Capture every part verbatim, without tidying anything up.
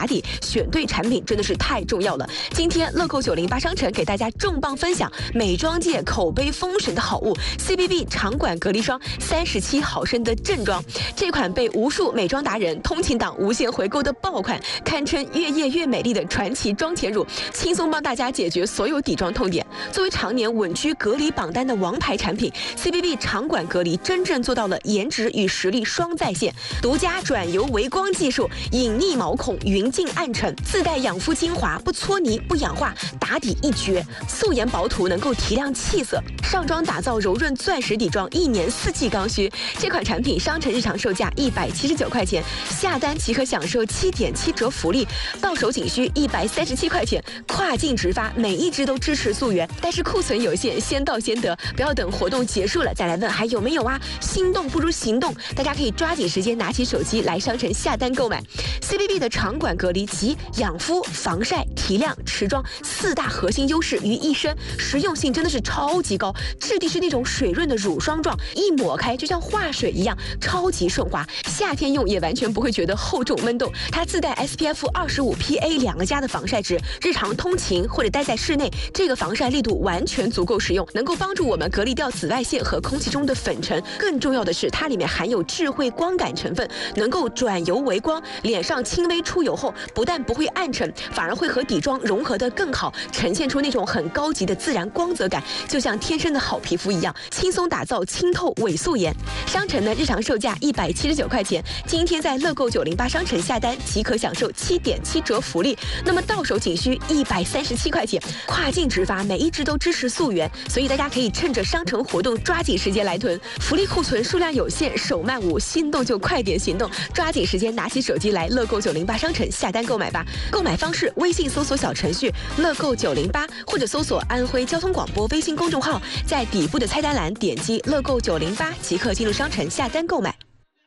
打底，选对产品真的是太重要了。今天乐购九零八商城给大家重磅分享美妆界口碑封神的好物 C B B 长管隔离霜三十七毫升的正装，这款被无数美妆达人、通勤党无限回购的爆款，堪称越夜越美丽的传奇妆前乳，轻松帮大家解决所有底妆痛点。作为常年稳居隔离榜单的王牌产品 ，C B B 长管隔离真正做到了颜值与实力双在线，独家转油微光技术，隐匿毛孔，匀净暗沉，自带养肤精华，不搓泥不氧化，打底一绝，素颜薄涂能够提亮气色，上妆打造柔润钻石底妆，一年四季刚需。这款产品商城日常售价一百七十九块钱，下单即可享受七点七折福利，到手仅需一百三十七块钱，跨境直发，每一支都支持溯源，但是库存有限，先到先得，不要等活动结束了再来问还有没有啊！心动不如行动，大家可以抓紧时间拿起手机来商城下单购买。C B B 的长管隔离集养肤、防晒、提亮、持妆四大核心优势于一身，实用性真的是超级高，质地是那种水润的乳霜状，一抹开就像化水一样，超级顺滑，夏天用也完全不会觉得厚重闷动。它自带 S P F 二十五 P A 两个加的防晒值，日常通勤或者待在室内，这个防晒力度完全足够实用，能够帮助我们隔离掉紫外线和空气中的粉尘。更重要的是，它里面含有智慧光感成分，能够转油为光，脸上轻微出油后，不但不会暗沉，反而会和底妆融合得更好，呈现出那种很高级的自然光泽感，就像天生的好皮肤一样，轻松打造清透伪素颜。商城的日常售价一百七十九块钱，今天在乐购九零八商城下单即可享受七点七折福利，那么到手仅需一百三十七块钱，跨境直发，每一支都支持溯源，所以大家可以趁着商城活动抓紧时间来囤，福利库存数量有限，手慢无，心动就快点行动，抓紧时间拿起手机来乐购九零八商城下单购买吧。购买方式：微信搜索小程序乐购九零八，或者搜索安徽交通广播微信公众号，在底部的菜单栏点击乐购九零八即可进入商城下单购买。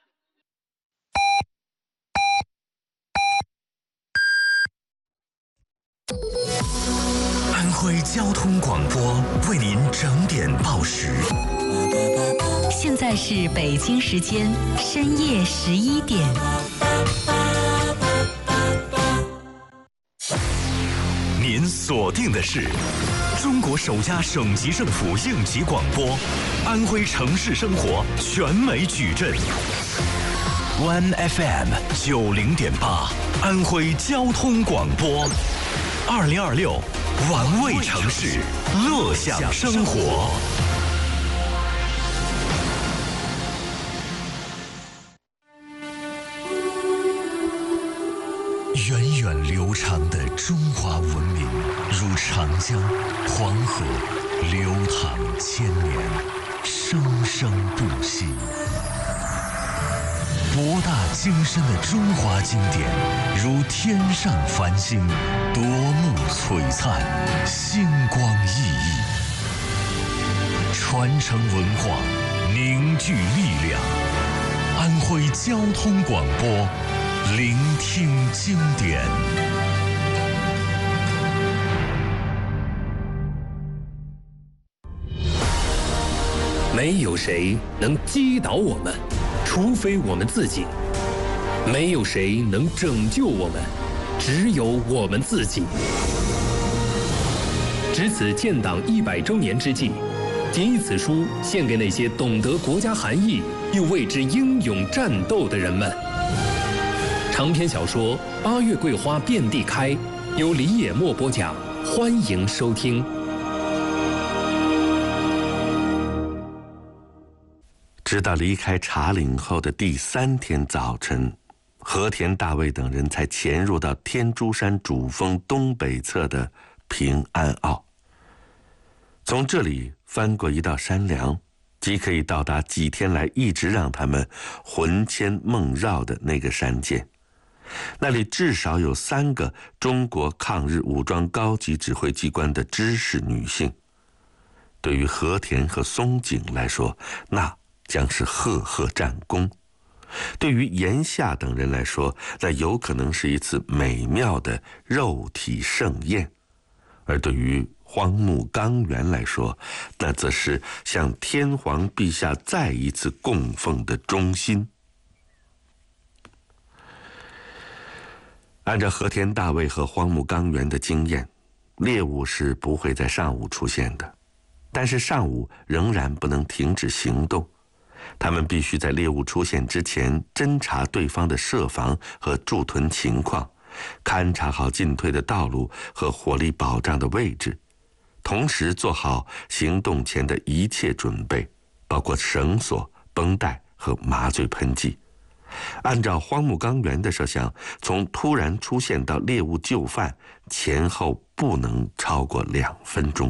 安徽交通广播为您整点报时。 现在是北京时间深夜十一点。 您锁定的是中国首家省级政府应急广播，安徽城市生活全美矩阵。One F M 九零点八，安徽交通广播。二零二六，玩味城市，乐享生活。源远流长的中华文明，如长江、黄河，流淌千年，生生不息。博大精深的中华经典，如天上繁星，夺目璀璨，星光熠熠。传承文化，凝聚力量。安徽交通广播，聆听经典。 没有谁能击倒我们，除非我们自己；没有谁能拯救我们，只有我们自己。值此建党一百周年之际，谨以此书献给那些懂得国家含义又为之英勇战斗的人们。长篇小说《八月桂花遍地开》，由李野墨播讲，欢迎收听。 直到离开茶岭后的第三天早晨，和田大卫等人才潜入到天珠山主峰东北侧的平安坳。从这里翻过一道山梁，即可以到达几天来一直让他们魂牵梦绕的那个山涧。那里至少有三个中国抗日武装高级指挥机关的知识女性。对于和田和松井来说，那将是赫赫战功；对于炎夏等人来说，那有可能是一次美妙的肉体盛宴；而对于荒木纲原来说，那则是向天皇陛下再一次供奉的忠心。 按照和田大卫和荒木纲原的经验，猎物是不会在上午出现的，但是上午仍然不能停止行动。他们必须在猎物出现之前侦查对方的设防和驻屯情况，勘察好进退的道路和火力保障的位置，同时做好行动前的一切准备，包括绳索、绷带和麻醉喷剂。按照荒木纲原的设想，从突然出现到猎物就范前后不能超过两分钟。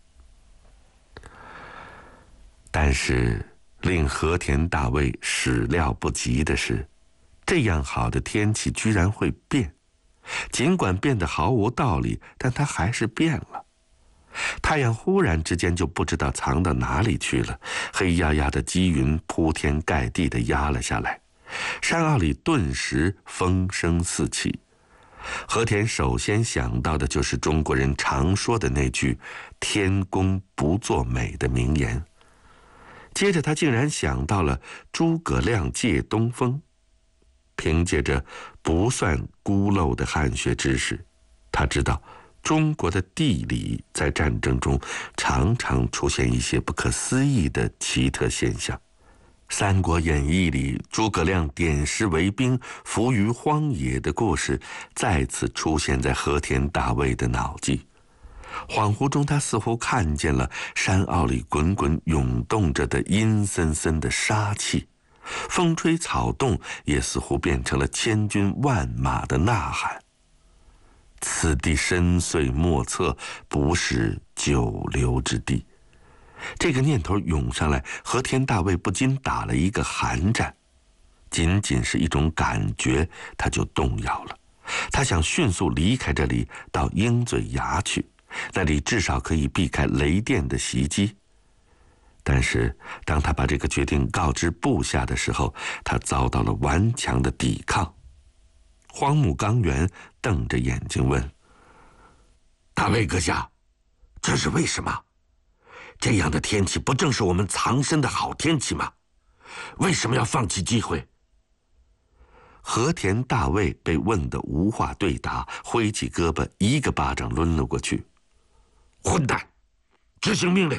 但是令和田大卫始料不及的是，这样好的天气居然会变。尽管变得毫无道理，但它还是变了。太阳忽然之间就不知道藏到哪里去了，黑压压的积云铺天盖地地压了下来，山坳里顿时风声四起。和田首先想到的就是中国人常说的那句“天公不作美”的名言。接着他竟然想到了诸葛亮借东风。凭借着不算孤陋的汉学知识，他知道中国的地理在战争中常常出现一些不可思议的奇特现象。《三国演义》里诸葛亮点石为兵、伏于荒野的故事再次出现在和田大卫的脑际。恍惚中，他似乎看见了山坳里滚滚涌动着的阴森森的杀气，风吹草动也似乎变成了千军万马的呐喊。此地深邃莫测，不是久留之地。这个念头涌上来，和田大卫不禁打了一个寒战。仅仅是一种感觉，他就动摇了。他想迅速离开这里，到鹰嘴崖去，那里至少可以避开雷电的袭击。但是当他把这个决定告知部下的时候，他遭到了顽强的抵抗。荒木纲原瞪着眼睛问：“大卫阁下，这是为什么？这样的天气不正是我们藏身的好天气吗？为什么要放弃机会？”和田大卫被问得无话对答，挥起胳膊一个巴掌抡了过去：“混蛋，执行命令！”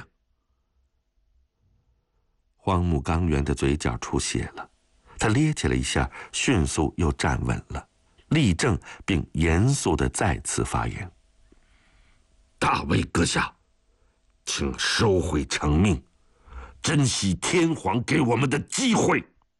荒木纲原的嘴角出血了，他咧起了一下，迅速又站稳了，立正并严肃地再次发言：“大卫阁下，请收回成命，珍惜天皇给我们的机会。”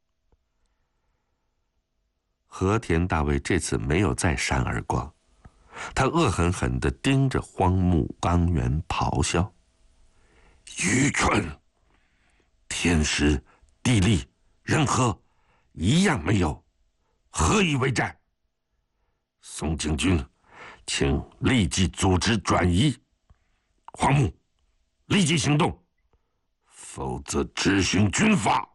和田大卫这次没有再闪耳光，他恶狠狠地盯着荒木纲原咆哮：“愚蠢！天时、地利、人和，一样没有，何以为战？宋景军，请立即组织转移。荒木，立即行动，否则执行军法。”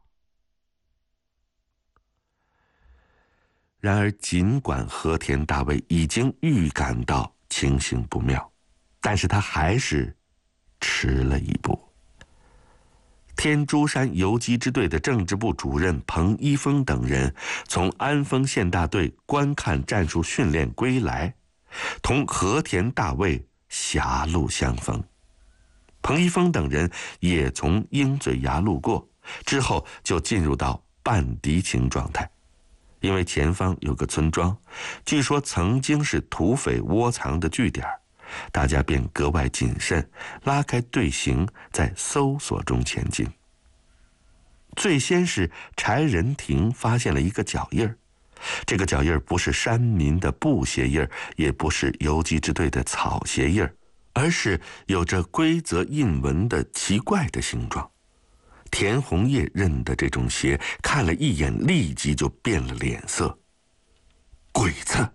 然而，尽管和田大卫已经预感到情形不妙，但是他还是迟了一步。天竺山游击支队的政治部主任彭一峰等人从安丰县大队观看战术训练归来，同和田大卫狭路相逢。彭一峰等人也从鹰嘴崖路过，之后就进入到半敌情状态。因为前方有个村庄，据说曾经是土匪窝藏的据点，大家便格外谨慎，拉开队形，在搜索中前进。最先是柴人亭发现了一个脚印儿，这个脚印儿不是山民的布鞋印儿，也不是游击支队的草鞋印儿，而是有着规则印纹的奇怪的形状。田红叶认得这种鞋，看了一眼，立即就变了脸色。鬼子！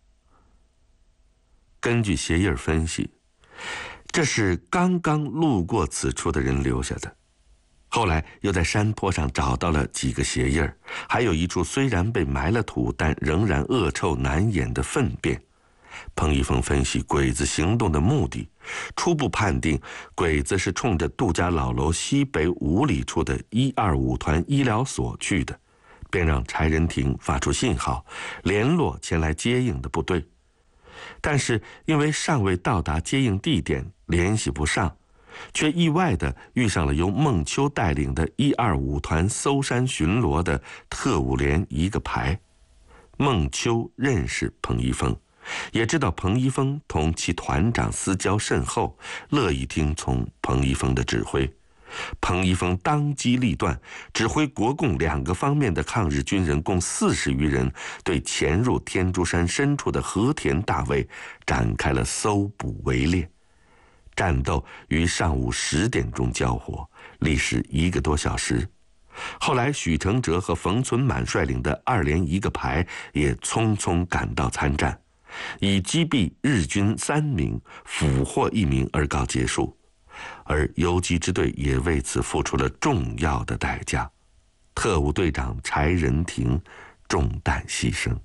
根据鞋印分析，这是刚刚路过此处的人留下的。后来又在山坡上找到了几个鞋印，还有一处虽然被埋了土，但仍然恶臭难掩的粪便。彭一峰分析鬼子行动的目的，初步判定鬼子是冲着杜家老楼西北五里处的一二五团医疗所去的， 便让柴仁廷发出信号，联络前来接应的部队。但是因为尚未到达接应地点，联系不上，却意外地遇上了由孟秋带领的一二五团搜山巡逻的特务连一个排。孟秋认识彭一峰，也知道彭一峰同其团长私交甚厚，乐意听从彭一峰的指挥。彭一峰当机立断，指挥国共两个方面的抗日军人共四十余人，对潜入天竺山深处的和田大尉展开了搜捕围猎。战斗于上午十点钟交火，历时一个多小时。后来许承哲和冯存满率领的二连一个排也匆匆赶到参战，以击毙日军三名、俘获一名而告结束。而游击支队也为此付出了重要的代价，特务队长柴仁廷中弹牺牲。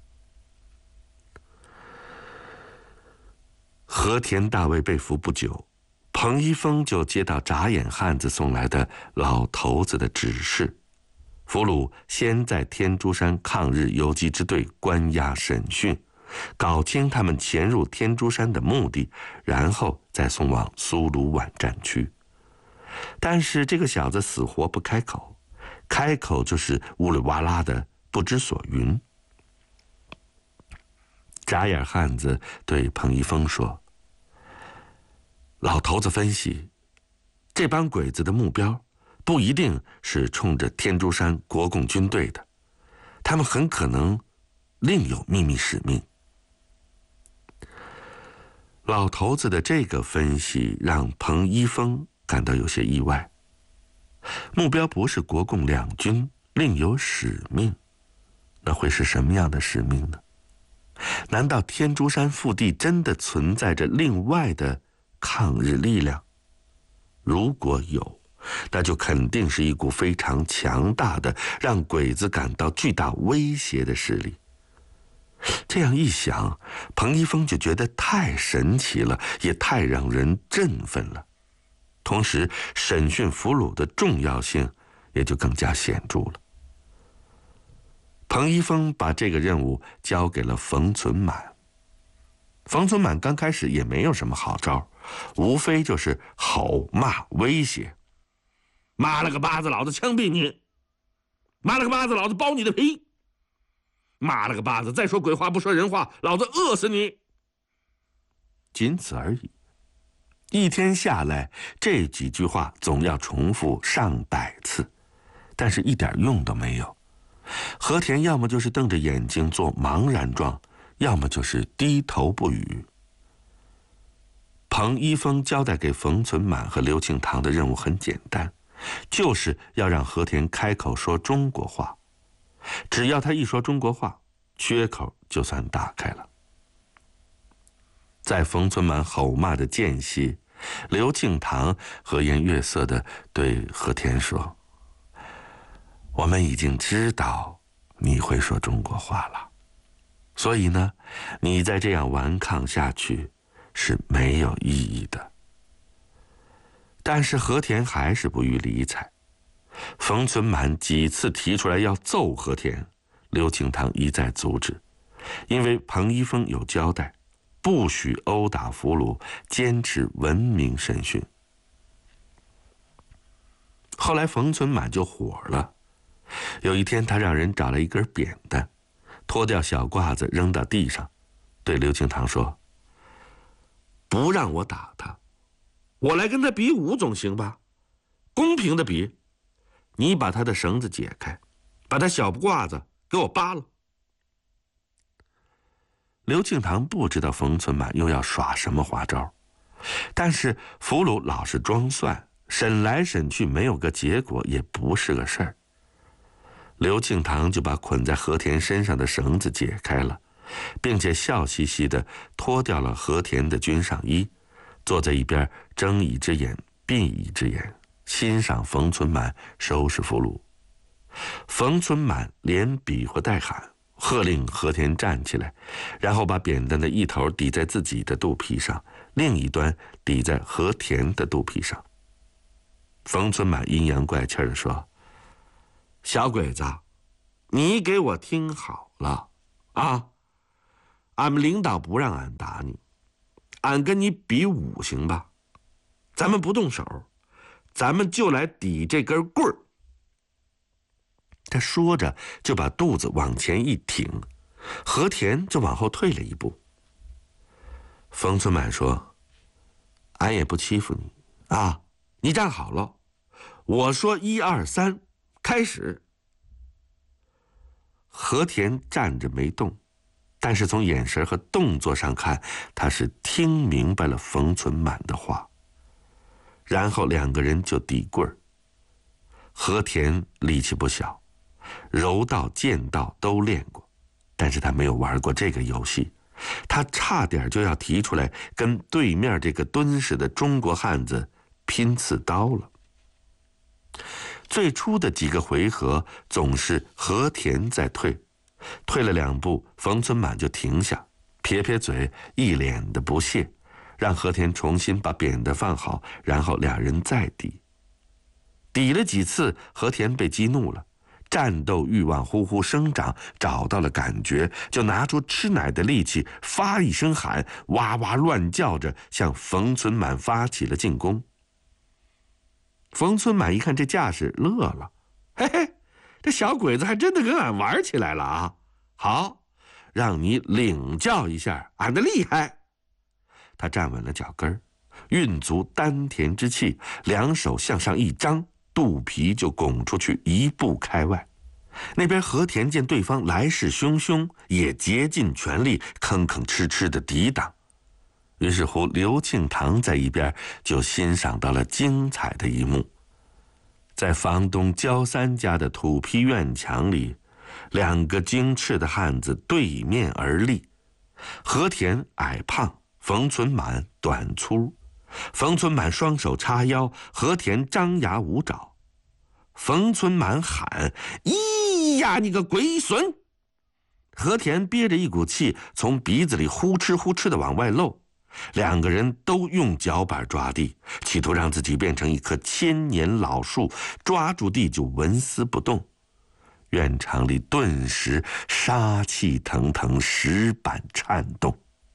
和田大尉被俘不久，彭一峰就接到眨眼汉子送来的老头子的指示，俘虏先在天竺山抗日游击支队关押审讯，搞清他们潜入天竺山的目的，然后再送往苏鲁皖战区。但是这个小子死活不开口，开口就是呜里哇啦的不知所云。眨眼汉子对彭一峰说：“老头子分析，这帮鬼子的目标不一定是冲着天竺山国共军队的，他们很可能另有秘密使命。”老头子的这个分析让彭一峰感到有些意外。目标不是国共两军，另有使命，那会是什么样的使命呢？难道天竺山腹地真的存在着另外的抗日力量？如果有，那就肯定是一股非常强大的，让鬼子感到巨大威胁的势力。这样一想，彭一峰就觉得太神奇了，也太让人振奋了。同时，审讯俘虏的重要性也就更加显著了。彭一峰把这个任务交给了冯存满。冯存满刚开始也没有什么好招，无非就是吼骂威胁：“妈了个巴子，老子枪毙你！妈了个巴子，老子剥你的皮！妈了个巴子，再说鬼话不说人话，老子饿死你！”仅此而已。一天下来，这几句话总要重复上百次，但是一点用都没有。和田要么就是瞪着眼睛做茫然状，要么就是低头不语。彭一峰交代给冯存满和刘庆堂的任务很简单，就是要让和田开口说中国话。只要他一说中国话，缺口就算打开了。在冯存满吼骂的间隙，刘庆堂和颜悦色地对和田说：“我们已经知道你会说中国话了，所以呢，你再这样顽抗下去是没有意义的。”但是和田还是不予理睬。冯存满几次提出来要揍和田，刘庆堂一再阻止，因为彭一峰有交代，不许殴打俘虏，坚持文明审讯。后来冯存满就火了，有一天他让人找了一根扁担，脱掉小褂子扔到地上，对刘庆堂说：“不让我打他，我来跟他比武总行吧？公平的比。你把他的绳子解开，把他小褂子给我扒了。”刘庆堂不知道冯存满又要耍什么花招，但是俘虏老是装蒜，审来审去没有个结果，也不是个事儿。刘庆堂就把捆在和田身上的绳子解开了，并且笑嘻嘻地脱掉了和田的军上衣，坐在一边睁一只眼闭一只眼，欣赏冯存满收拾俘虏。冯存满连比划带喊，喝令和田站起来，然后把扁担的一头抵在自己的肚皮上，另一端抵在和田的肚皮上。冯存满阴阳怪气地说：“小鬼子， 你给我听好了啊！俺们领导不让俺打你，俺跟你比武行吧？咱们不动手，咱们就来抵这根棍儿。他说着就把肚子往前一挺，和田就往后退了一步。冯存满说：“俺也不欺负你啊，你站好了，我说一二三，开始。”和田站着没动，但是从眼神和动作上看，他是听明白了冯存满的话。然后两个人就抵棍儿。和田力气不小，柔道、剑道都练过，但是他没有玩过这个游戏，他差点就要提出来跟对面这个敦实的中国汉子拼刺刀了。最初的几个回合总是和田在退，退了两步，冯存满就停下，撇撇嘴，一脸的不屑，让和田重新把扁担放好，然后俩人再抵。抵了几次，和田被激怒了，战斗欲望呼呼生长，找到了感觉，就拿出吃奶的力气，发一声喊，哇哇乱叫着向冯存满发起了进攻。冯存满一看这架势，乐了，嘿嘿，这小鬼子还真的跟俺玩起来了啊！好，让你领教一下俺的厉害。他站稳了脚跟，运足丹田之气，两手向上一张，肚皮就拱出去一步开外。那边和田见对方来势汹汹，也竭尽全力吭吭哧哧的抵挡。于是乎，刘庆堂在一边就欣赏到了精彩的一幕。在房东焦三家的土坯院墙里，两个精赤的汉子对面而立。和田矮胖，冯存满短粗。冯存满双手叉腰，和田张牙舞爪。冯存满喊：“咿呀，你个鬼孙！”和田憋着一股气，从鼻子里呼哧呼哧的往外漏。两个人都用脚板抓地，企图让自己变成一棵千年老树，抓住地就纹丝不动。院场里顿时杀气腾腾，石板颤动。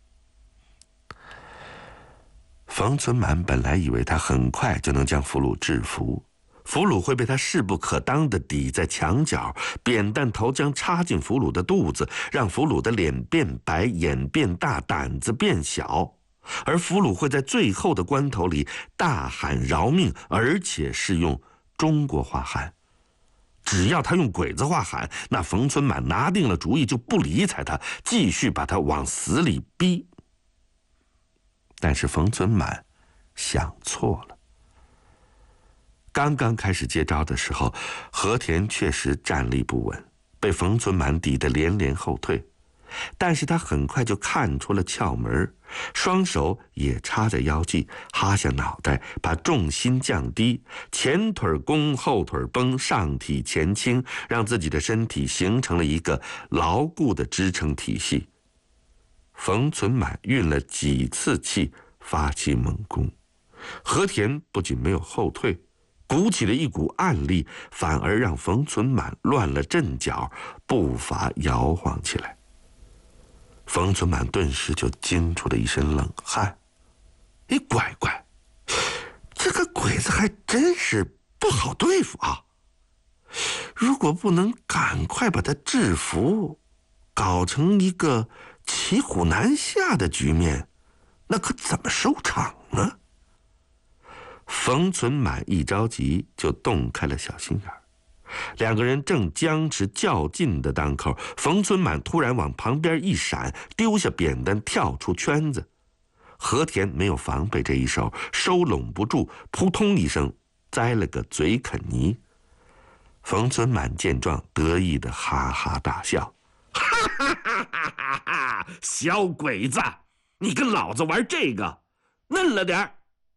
冯存满本来以为他很快就能将俘虏制服，俘虏会被他势不可当地抵在墙角，扁担头将插进俘虏的肚子，让俘虏的脸变白，眼变大，胆子变小。而俘虏会在最后的关头里大喊饶命，而且是用中国话喊。只要他用鬼子话喊，那冯存满拿定了主意，就不理睬他，继续把他往死里逼。但是冯存满想错了。刚刚开始接招的时候，和田确实站立不稳，被冯存满抵得连连后退。但是他很快就看出了窍门，双手也插在腰际，哈下脑袋，把重心降低，前腿弓，后腿绷，上体前倾，让自己的身体形成了一个牢固的支撑体系。冯存满运了几次气，发起猛攻。和田不仅没有后退，鼓起了一股暗力，反而让冯存满乱了阵脚，步伐摇晃起来。冯存满顿时就惊出了一身冷汗。哎，乖乖，这个鬼子还真是不好对付啊！如果不能赶快把他制服，搞成一个骑虎难下的局面，那可怎么收场呢？冯存满一着急就洞开了小心眼儿。两个人正僵持较劲的当口，冯存满突然往旁边一闪，丢下扁担跳出圈子。和田没有防备这一手，收拢不住，扑通一声栽了个嘴啃泥。冯存满见状，得意的哈哈大笑：“哈哈哈哈哈！小鬼子，你跟老子玩这个，嫩了点儿。”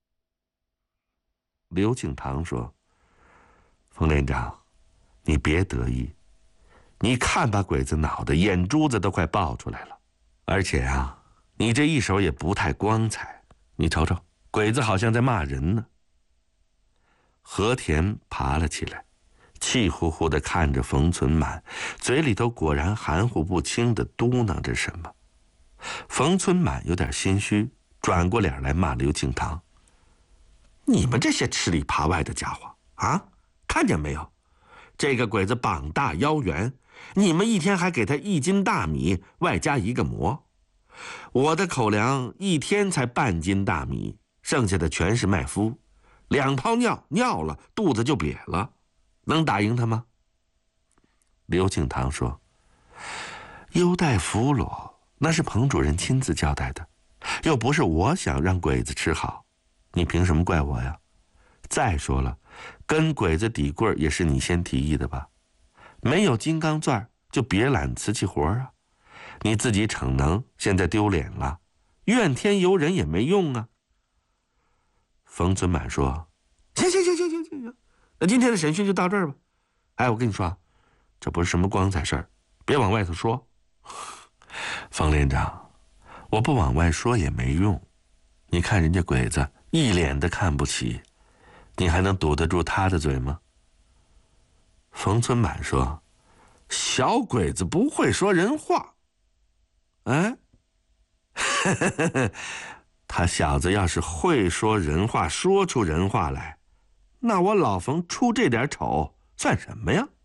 刘庆堂说：“冯连长，你别得意，你看把鬼子恼的眼珠子都快爆出来了。而且啊，你这一手也不太光彩，你瞅瞅，鬼子好像在骂人呢。”和田爬了起来， 气呼呼地看着冯存满，嘴里头果然含糊不清地嘟囔着什么。冯存满有点心虚，转过脸来骂刘庆堂：“你们这些吃里扒外的家伙啊，看见没有？这个鬼子膀大腰圆，你们一天还给他一斤大米，外加一个馍。我的口粮一天才半斤大米，剩下的全是麦麸，两泡尿尿了，肚子就瘪了，能打赢他吗？”刘庆堂说：“优待俘虏，那是彭主任亲自交代的，又不是我想让鬼子吃好，你凭什么怪我呀？再说了，跟鬼子抵棍也是你先提议的吧？没有金刚钻就别揽瓷器活啊！你自己逞能，现在丢脸了，怨天尤人也没用啊。”冯存满说：“行行行行行行行，那今天的审讯就到这儿吧。哎，我跟你说，这不是什么光彩事儿，别往外头说。”冯连长，我不往外说也没用，你看人家鬼子一脸的看不起，你还能堵得住他的嘴吗？冯存满说：“小鬼子不会说人话。”哎，他小子要是会说人话，说出人话来，那我老冯出这点丑算什么呀？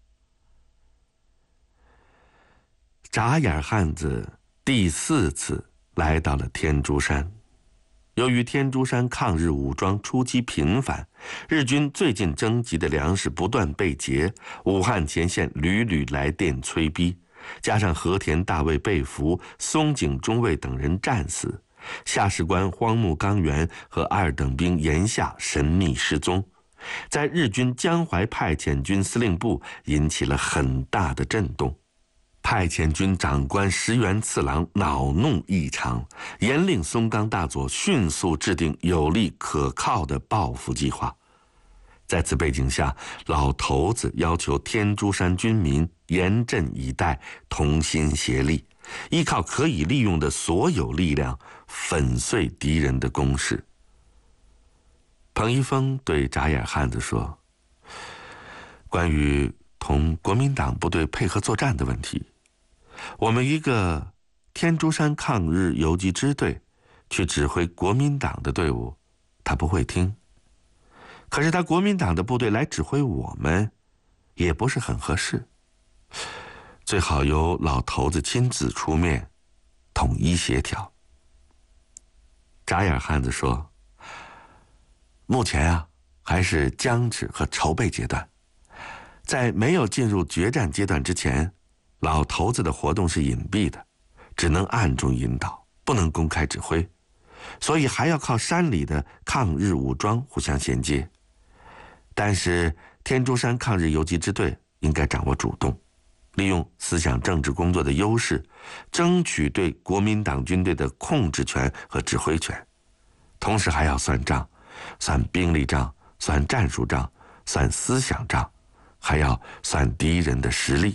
眨眼汉子第四次来到了天竺山。由于天竺山抗日武装出击频繁，日军最近征集的粮食不断被劫，武汉前线屡屡来电催逼，加上和田大尉被俘，松井中尉等人战死，下士官荒木纲元和二等兵严夏神秘失踪，在日军江淮派遣军司令部引起了很大的震动。派遣军长官石原次郎恼怒异常，严令松冈大佐迅速制定有力可靠的报复计划。在此背景下，老头子要求天竺山军民严阵以待，同心协力，依靠可以利用的所有力量，粉碎敌人的攻势。彭一峰对眨眼汉子说：“关于同国民党部队配合作战的问题，我们一个天竺山抗日游击支队去指挥国民党的队伍，他不会听。可是他国民党的部队来指挥我们，也不是很合适。最好由老头子亲自出面，统一协调。”眨眼汉子说：“目前啊，还是僵持和筹备阶段，在没有进入决战阶段之前，老头子的活动是隐蔽的，只能暗中引导，不能公开指挥，所以还要靠山里的抗日武装互相衔接。但是天竺山抗日游击支队应该掌握主动，利用思想政治工作的优势，争取对国民党军队的控制权和指挥权，同时还要算账，算兵力账，算战术账，算思想账，还要算敌人的实力。”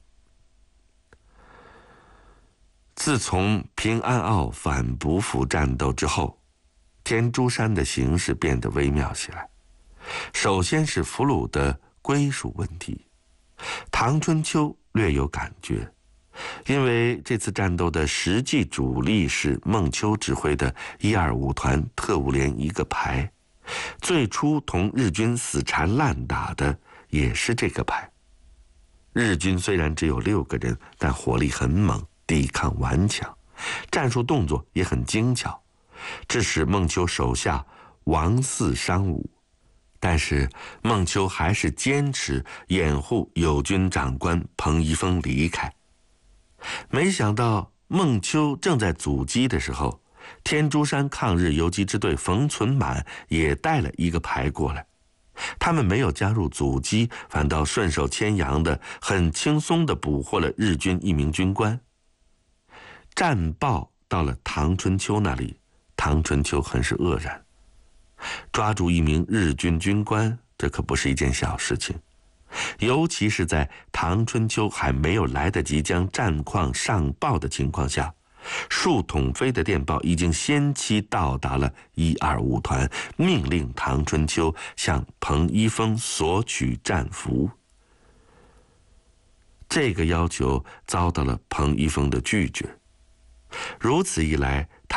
自从平安坳反补府战斗之后，天竺山的形势变得微妙起来。首先是俘虏的归属问题，唐春秋略有感觉，因为这次战斗的实际主力是孟秋指挥的一二五团特务连一个排，最初同日军死缠烂打的也是这个排。日军虽然只有六个人，但火力很猛，抵抗顽强，战术动作也很精巧，致使孟秋手下王嗣伤武。但是孟秋还是坚持掩护友军长官彭一峰离开。没想到孟秋正在阻击的时候，天竺山抗日游击支队冯存满也带了一个排过来，他们没有加入阻击，反倒顺手牵羊的很轻松地捕获了日军一名军官。战报到了唐春秋那里，唐春秋很是愕然。抓住一名日军军官，这可不是一件小事情，尤其是在唐春秋还没有来得及将战况上报的情况下， 数统飞的电报已经先期到达了一二五团，命令唐春秋向彭一峰索取战俘。这个要求遭到了彭一峰的拒绝。如此一来，